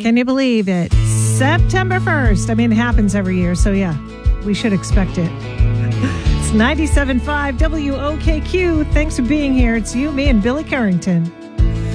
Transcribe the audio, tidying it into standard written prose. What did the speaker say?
Can you believe it? September 1st. I mean, it happens every year. So, yeah, we should expect it. It's 97.5 WOKQ. Thanks for being here. It's you, me, and Billy Carrington.